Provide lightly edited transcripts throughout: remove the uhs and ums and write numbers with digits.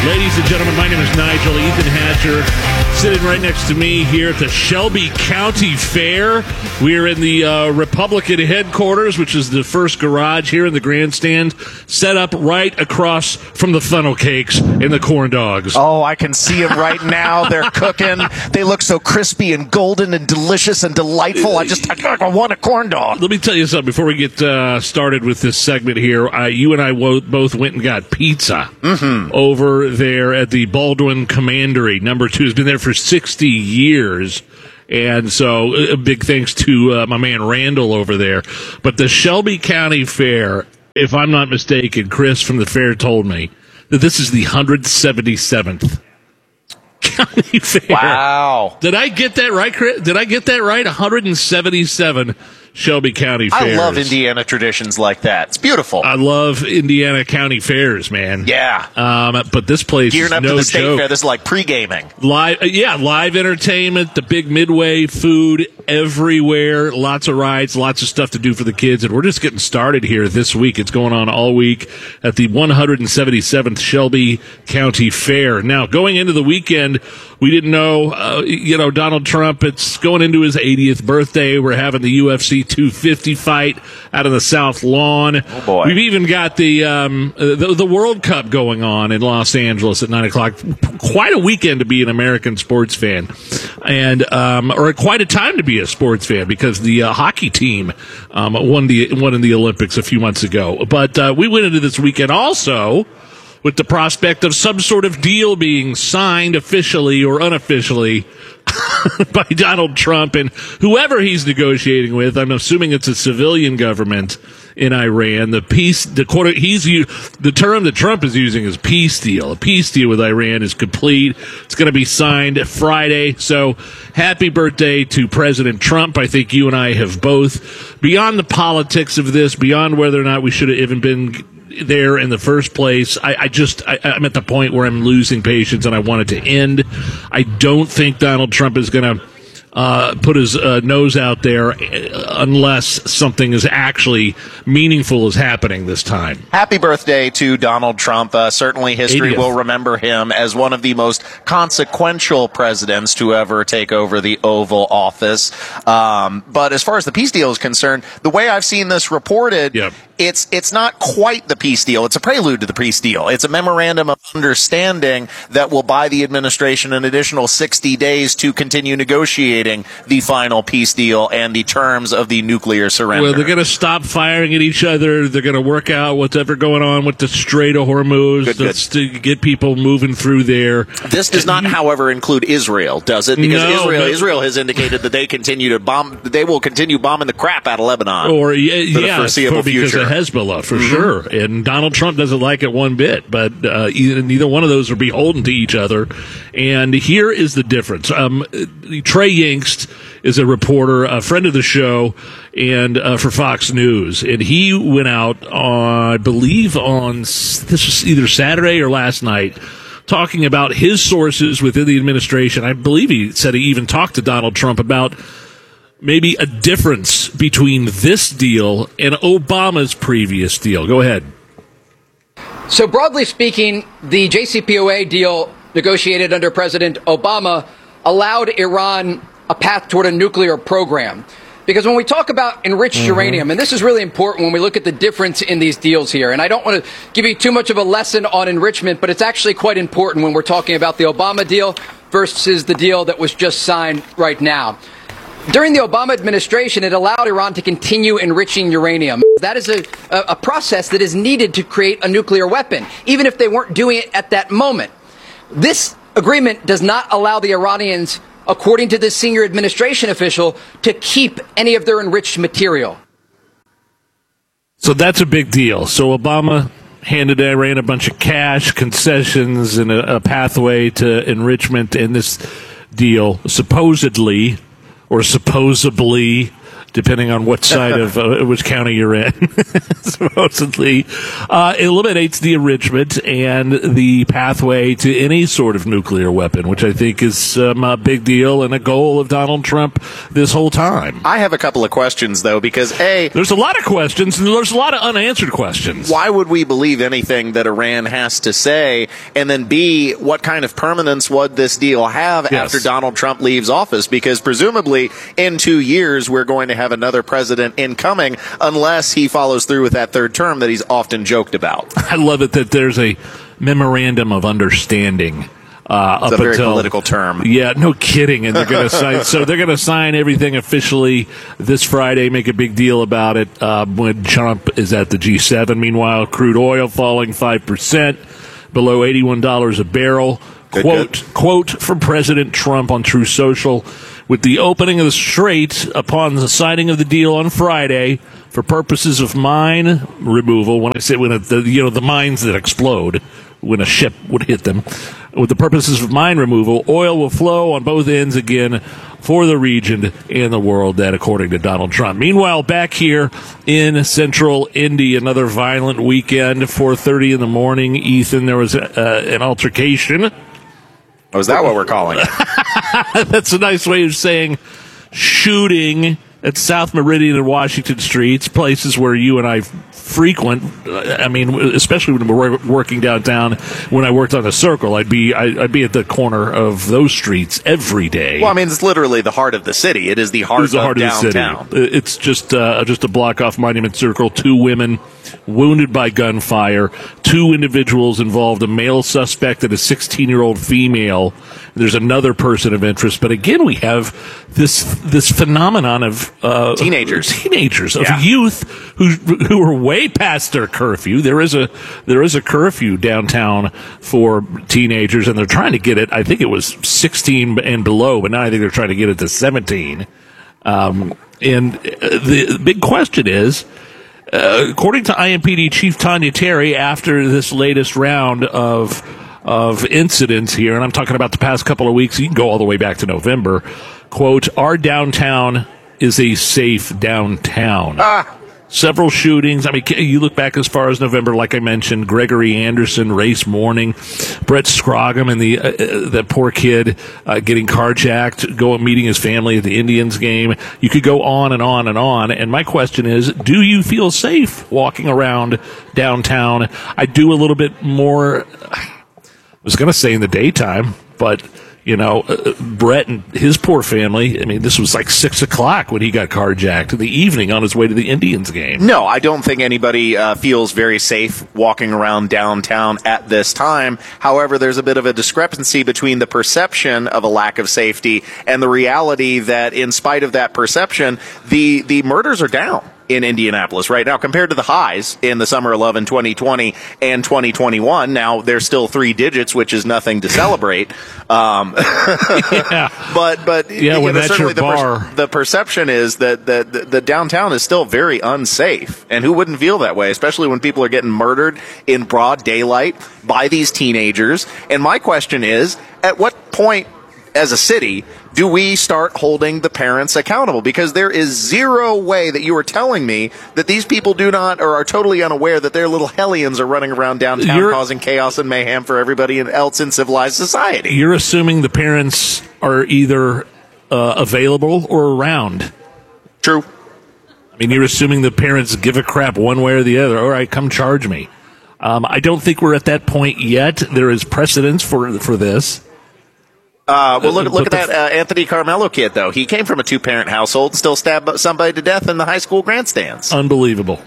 Ladies and gentlemen, my name is Nigel. Ethan Hatcher sitting right next to me here at the Shelby County Fair. We are in the Republican headquarters, which is the first garage here in the grandstand, set up right across from the funnel cakes and the corn dogs. Oh, I can see them right now. They're cooking. They look so crispy and golden and delicious and delightful. I want a corn dog. Let me tell you something before we get started with this segment here. You and I both went and got pizza over there at the Baldwin Commandery. Number 2 has been there for 60 years. And so a big thanks to my man Randall over there. But the Shelby County Fair, if I'm not mistaken, Chris from the fair told me that this is the 177th county fair. Wow. Did I get that right, Chris? Did I get that right? 177 Shelby County Fairs. I love Indiana traditions like that. It's beautiful. I love Indiana County Fairs, man. Yeah. But this place Gearing is up no to the state joke. fair, this is like pre-gaming. Live entertainment, the big midway, food everywhere, lots of rides, lots of stuff to do for the kids, and we're just getting started here this week. It's going on all week at the 177th Shelby County Fair. Now, going into the weekend, we didn't know, Donald Trump, it's going into his 80th birthday. We're having the UFC 250 fight out of the South Lawn. Oh, boy. We've even got the World Cup going on in Los Angeles at 9 o'clock. Quite a weekend to be an American sports fan, and or quite a time to be a sports fan, because the hockey team won in the Olympics a few months ago. But we went into this weekend also with the prospect of some sort of deal being signed officially or unofficially by Donald Trump and whoever he's negotiating with. I'm assuming it's a civilian government in Iran. The term that Trump is using is peace deal. A peace deal with Iran is complete. It's going to be signed Friday. So happy birthday to President Trump. I think you and I have both, beyond the politics of this, beyond whether or not we should have even been there in the first place, I'm at the point where I'm losing patience and I want it to end. I don't think Donald Trump is going to put his nose out there unless something is actually meaningful is happening this time. Happy birthday to Donald Trump. Certainly history 80th. will remember him as one of the most consequential presidents to ever take over the Oval Office. But as far as the peace deal is concerned, the way I've seen this reported, Yep. It's not quite the peace deal. It's a prelude to the peace deal. It's a memorandum of understanding that will buy the administration an additional 60 days to continue negotiating the final peace deal and the terms of the nuclear surrender. Well, they're going to stop firing at each other. They're going to work out what's ever going on with the Strait of Hormuz. Good. To get people moving through there. This does not, however, include Israel, does it? Because No, Israel has indicated that they continue to bomb. They will continue bombing the crap out of Lebanon Or for the foreseeable because future. of Hezbollah, for sure. And Donald Trump doesn't like it one bit, but neither one of those are beholden to each other. And here is the difference. Trey Yingst is a reporter, a friend of the show, and for Fox News. And he went out, I believe this was either Saturday or last night, talking about his sources within the administration. I believe he said he even talked to Donald Trump about maybe a difference between this deal and Obama's previous deal. Go ahead. So broadly speaking, the JCPOA deal negotiated under President Obama allowed Iran a path toward a nuclear program. Because when we talk about enriched uranium, and this is really important when we look at the difference in these deals here, and I don't want to give you too much of a lesson on enrichment, but it's actually quite important when we're talking about the Obama deal versus the deal that was just signed right now. During the Obama administration, it allowed Iran to continue enriching uranium. That is a process that is needed to create a nuclear weapon, even if they weren't doing it at that moment. This agreement does not allow the Iranians, according to this senior administration official, to keep any of their enriched material. So that's a big deal. So Obama handed Iran a bunch of cash, concessions, and a pathway to enrichment in this deal, supposedly or supposedly depending on what side of which county you're in. Supposedly eliminates the enrichment and the pathway to any sort of nuclear weapon, which I think is a big deal and a goal of Donald Trump this whole time. I have a couple of questions, though, because A, there's a lot of questions and there's a lot of unanswered questions. Why would we believe anything that Iran has to say? And then B, what kind of permanence would this deal have after Donald Trump leaves office? Because presumably in 2 years, we're going to have another president incoming unless he follows through with that third term that he's often joked about. I love it that there's a memorandum of understanding. It's a very political term. Yeah, no kidding. And they're going to sign. So they're going to sign everything officially this Friday. Make a big deal about it when Trump is at the G7. Meanwhile, crude oil falling 5%, below $81 a barrel. Quote from President Trump on Truth Social: "With the opening of the Strait upon the signing of the deal on Friday, for purposes of mine removal," when I say the mines that explode when a ship would hit them, "with the purposes of mine removal, oil will flow on both ends again for the region and the world." That, according to Donald Trump. Meanwhile, back here in central Indy, another violent weekend. 4:30 in the morning, Ethan, there was an altercation. Oh, is that what we're calling it? That's a nice way of saying shooting at South Meridian and Washington Streets, places where you and I frequent. I mean, especially when we're working downtown. When I worked on the Circle, I'd be at the corner of those streets every day. Well, I mean, it's literally the heart of the city. It is the heart of downtown. The city. It's just a block off Monument Circle. 2 women wounded by gunfire. 2 individuals involved, a male suspect and a 16-year-old female. There's another person of interest. But again, we have this phenomenon of teenagers of youth who are way past their curfew. There is a curfew downtown for teenagers, and they're trying to get it. I think it was 16 and below, but now I think they're trying to get it to 17. And the big question is, according to IMPD Chief Tanya Terry, after this latest round of incidents here, and I'm talking about the past couple of weeks, you can go all the way back to November, quote, "Our downtown is a safe downtown." Several shootings. I mean, you look back as far as November, like I mentioned, Gregory Anderson, race morning, Brett Scroggum, and that poor kid getting carjacked, meeting his family at the Indians game. You could go on and on and on. And my question is, do you feel safe walking around downtown? I do a little bit more. I was going to say in the daytime, but Brett and his poor family, I mean, this was like 6 o'clock when he got carjacked in the evening on his way to the Indians game. No, I don't think anybody feels very safe walking around downtown at this time. However, there's a bit of a discrepancy between the perception of a lack of safety and the reality that in spite of that perception, the murders are down in Indianapolis right now compared to the highs in the summer of love in 2020 and 2021. Now, they're still 3 digits, which is nothing to celebrate. Yeah. But when that's your bar. The perception is that the downtown is still very unsafe. And who wouldn't feel that way, especially when people are getting murdered in broad daylight by these teenagers? And my question is, at what point as a city do we start holding the parents accountable? Because there is zero way that you are telling me that these people do not or are totally unaware that their little hellions are running around downtown causing chaos and mayhem for everybody else in civilized society. You're assuming the parents are either available or around. True. I mean, you're assuming the parents give a crap one way or the other. All right, come charge me. I don't think we're at that point yet. There is precedence for this. Well, look at that Anthony Carmelo kid, though. He came from a 2-parent household and still stabbed somebody to death in the high school grandstands. Unbelievable.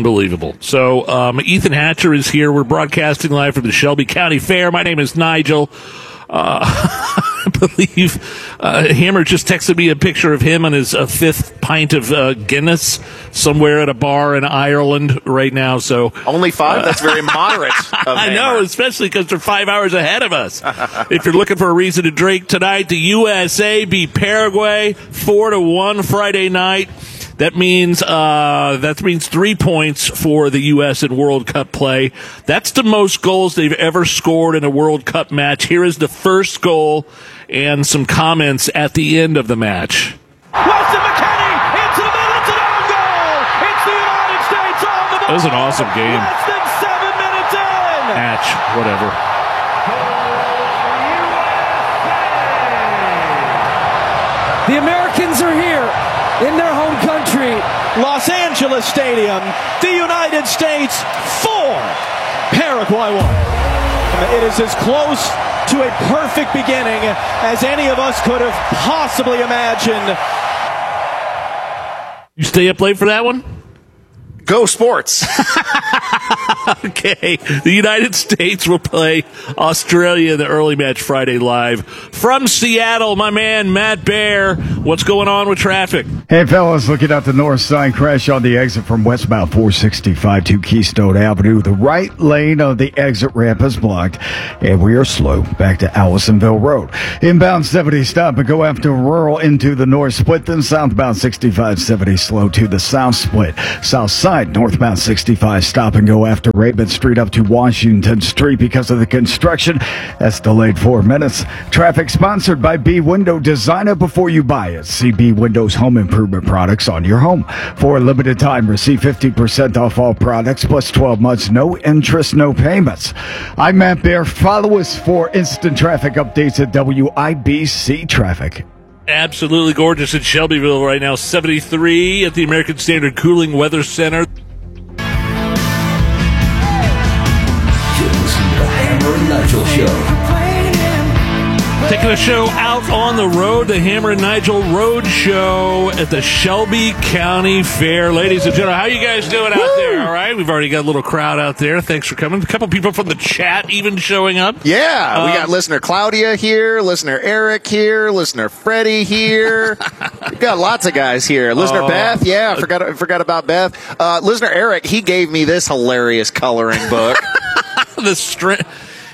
So, Ethan Hatcher is here. We're broadcasting live from the Shelby County Fair. My name is Nigel. I believe Hammer just texted me a picture of him on his 5th pint of Guinness somewhere at a bar in Ireland right now. So only 5? That's very moderate. I know, especially because they're 5 hours ahead of us. If you're looking for a reason to drink tonight, the USA beat Paraguay 4-1 Friday night. That means 3 points for the U.S. in World Cup play. That's the most goals they've ever scored in a World Cup match. Here is the first goal and some comments at the end of the match. Weston McKennie into the middle. That was an awesome game. Less than 7 minutes in. Match, whatever. The Americans are here in their home country, Los Angeles Stadium. The United States 4, Paraguay 1. It is as close to a perfect beginning as any of us could have possibly imagined. You stay up late for that one? Go Sports. Okay. The United States will play Australia in the early match Friday live. From Seattle, my man, Matt Bear. What's going on with traffic? Hey, fellas, looking out the north side, crash on the exit from westbound 465 to Keystone Avenue. The right lane of the exit ramp is blocked, and we are slow back to Allisonville Road. Inbound 70 stop and go after rural into the north split, then southbound 6570 slow to the south split. South side, northbound 65 stop and go after Raymond Street up to Washington Street because of the construction. That's delayed 4 minutes. Traffic sponsored by B Window. Design it before you buy it. See B Windows home improvement products on your home. For a limited time, receive 50% off all products plus 12 months, no interest, no payments. I'm Matt Bear. Follow us for instant traffic updates at WIBC Traffic. Absolutely gorgeous in Shelbyville right now. 73 at the American Standard Cooling Weather Center. Hammer and Nigel Show. Taking a show out on the road, the Hammer and Nigel Road Show at the Shelby County Fair. Ladies and gentlemen, how you guys doing out there? All right, we've already got a little crowd out there. Thanks for coming. A couple people from the chat even showing up. Yeah, we got listener Claudia here, listener Eric here, listener Freddie here. We got lots of guys here. Listener Beth, yeah, I forgot about Beth. Listener Eric, he gave me this hilarious coloring book. The Strength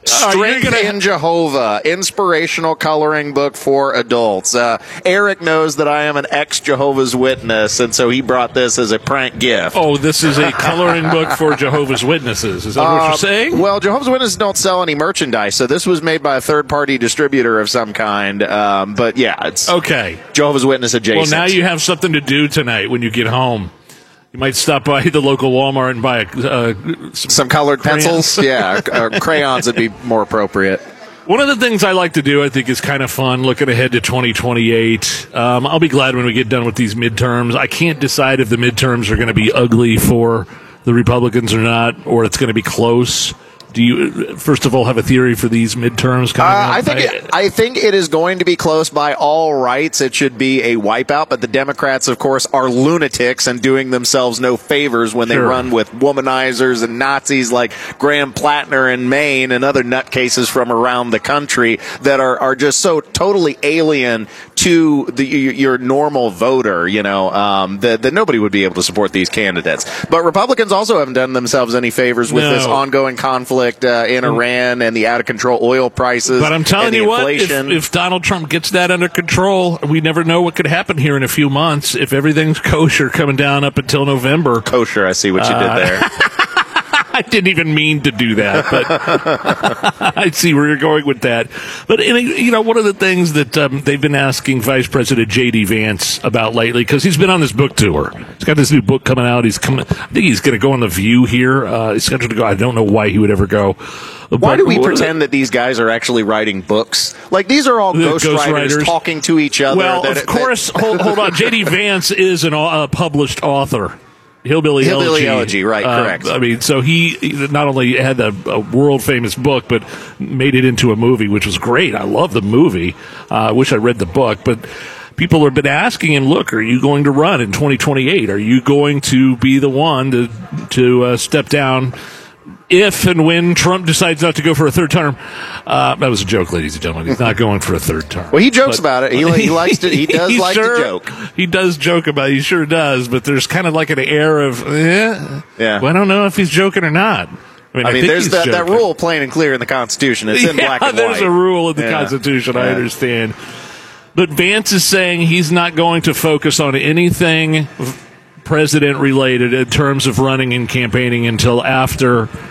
in Jehovah, inspirational coloring book for adults. Eric knows that I am an ex-Jehovah's Witness, and so he brought this as a prank gift. Oh, this is a coloring book for Jehovah's Witnesses. Is that what you're saying? Well, Jehovah's Witnesses don't sell any merchandise, so this was made by a third-party distributor of some kind. But yeah, it's okay. Jehovah's Witness adjacent. Well, now you have something to do tonight when you get home. You might stop by the local Walmart and buy some colored pencils. Yeah, crayons would be more appropriate. One of the things I like to do, I think, is kind of fun, looking ahead to 2028. I'll be glad when we get done with these midterms. I can't decide if the midterms are going to be ugly for the Republicans or not, or it's going to be close. Do you, first of all, have a theory for these midterms coming up? I think it is going to be close by all rights. It should be a wipeout, but the Democrats, of course, are lunatics and doing themselves no favors when they run with womanizers and Nazis like Graham Plattner in Maine and other nutcases from around the country that are just so totally alien to your normal voter, that nobody would be able to support these candidates. But Republicans also haven't done themselves any favors with this ongoing conflict in Iran and the out-of-control oil prices. But I'm telling you what, inflation. if Donald Trump gets that under control, we never know what could happen here in a few months. If everything's kosher coming down up until November. Kosher, I see what you did there. I didn't even mean to do that, but I see where you're going with that. But, one of the things that they've been asking Vice President J.D. Vance about lately, because he's been on this book tour. He's got this new book coming out. I think he's going to go on The View here. He's scheduled to go. I don't know why he would ever go. Why do we pretend that these guys are actually writing books? Like, these are all ghostwriters talking to each other. Well, of course, hold on. J.D. Vance is a published author. Hillbilly Elegy, right, correct. I mean, so he not only had a world-famous book, but made it into a movie, which was great. I love the movie. I wish I read the book, but people have been asking him, look, are you going to run in 2028? Are you going to be the one to step down if and when Trump decides not to go for a third term? That was a joke, ladies and gentlemen. He's not going for a third term. Well, he jokes about it. He likes to. He does like to joke. He does joke about it. He sure does. But there's kind of like an air of, yeah. Well, I don't know if he's joking or not. I mean, there's that rule plain and clear in the Constitution. It's in black and white. There's a rule in the Constitution. I understand. But Vance is saying he's not going to focus on anything president related in terms of running and campaigning until after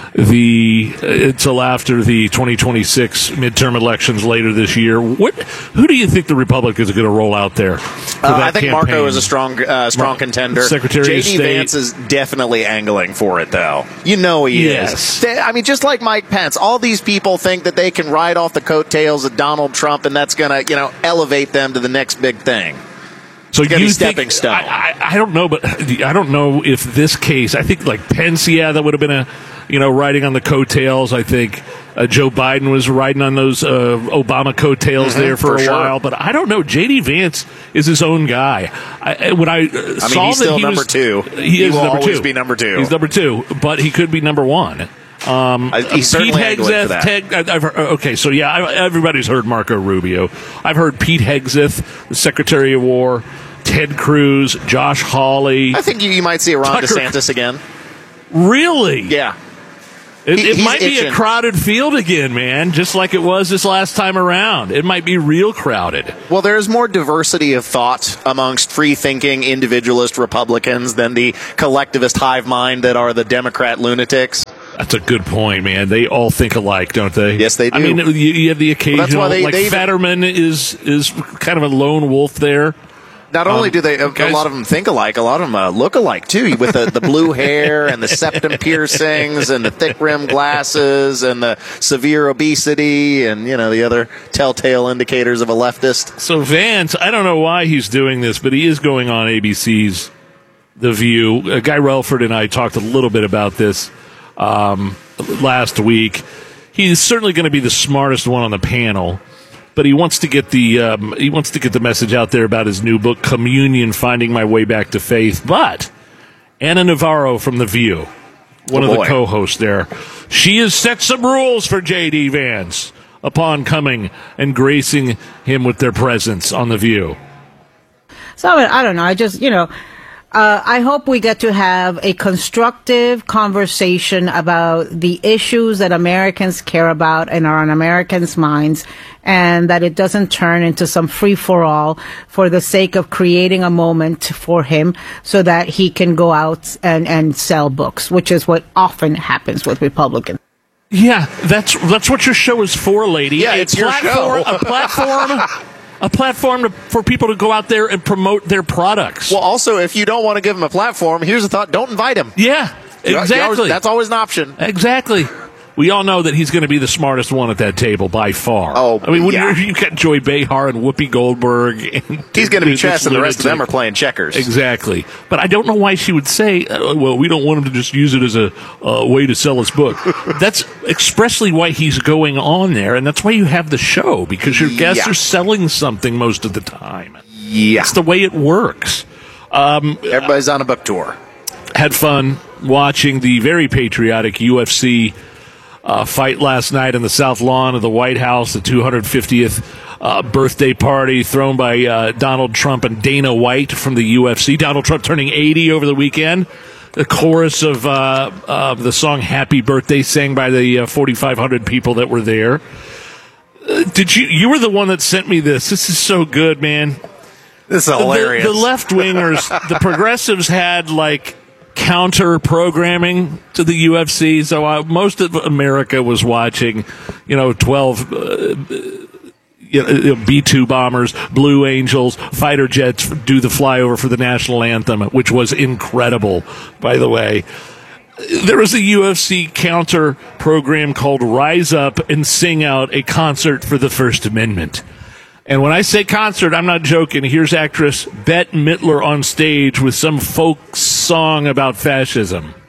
until after the 2026 midterm elections later this year. Who do you think the Republicans are going to roll out there? I think campaign? Marco is a strong contender. Secretary of J.D. State. Vance is definitely angling for it, though. You know he is. I mean, just like Mike Pence, all these people think that they can ride off the coattails of Donald Trump, and that's going to, elevate them to the next big thing. So it's going to be stepping stone. I don't know, but I don't know if this case. I think like Pence, that would have been riding on the coattails. I think Joe Biden was riding on those Obama coattails there for a while. But I don't know. J.D. Vance is his own guy. When I saw he's that still he number was, two. He will always two. be number two. He's number two, but he could be number one. He's certainly angling for that. Everybody's heard Marco Rubio. I've heard Pete Hegseth, the Secretary of War, Ted Cruz, Josh Hawley. I think you might see a Ron DeSantis again. Really? Yeah. It might be a crowded field again, man, just like it was this last time around. It might be real crowded. Well, there's more diversity of thought amongst free-thinking individualist Republicans than the collectivist hive mind that are the Democrat lunatics. That's a good point, man. They all think alike, don't they? Yes, they do. I mean, you have the occasional, Fetterman is kind of a lone wolf there. Not only do they, a lot of them think alike, a lot of them look alike, too, with the blue hair and the septum piercings and the thick rimmed glasses and the severe obesity and, the other telltale indicators of a leftist. So Vance, I don't know why he's doing this, but he is going on ABC's The View. Guy Relford and I talked a little bit about this last week. He's certainly going to be the smartest one on the panel. But he wants to get the message out there about his new book, Communion: Finding My Way Back to Faith. But Ana Navarro from The View, one of the co-hosts there, she has set some rules for J.D. Vance upon coming and gracing him with their presence on The View. So I don't know. I just I hope we get to have a constructive conversation about the issues that Americans care about and are on Americans' minds, and that it doesn't turn into some free-for-all for the sake of creating a moment for him so that he can go out and sell books, which is what often happens with Republicans. Yeah, that's what your show is for, lady. Yeah, it's your show. A platform for people to go out there and promote their products. Well, also, if you don't want to give them a platform, here's a thought: don't invite him. Yeah, exactly. That's always an option. Exactly. We all know that he's going to be the smartest one at that table by far. Oh, I mean, you've got Joy Behar and Whoopi Goldberg. And he's going to be chess, and the rest of them are playing checkers. Exactly. But I don't know why she would say, well, we don't want him to just use it as a way to sell his book. That's expressly why he's going on there, and that's why you have the show, because your guests are selling something most of the time. Yeah. That's the way it works. Everybody's on a book tour. Had fun watching the very patriotic UFC fight last night on the South Lawn of the White House, the 250th birthday party thrown by Donald Trump and Dana White from the UFC. Donald Trump turning 80 over the weekend. The chorus of the song Happy Birthday sang by the 4,500 people that were there. You were the one that sent me this. This is so good, man. This is hilarious. The left-wingers, the progressives had counter programming to the UFC, so most of America was watching 12 B-2 bombers, Blue Angels, fighter jets do the flyover for the national anthem, which was incredible, by the way. There was a UFC counter program called Rise Up and Sing Out, a concert for the First Amendment. And when I say concert, I'm not joking. Here's actress Bette Midler on stage with some folk song about fascism.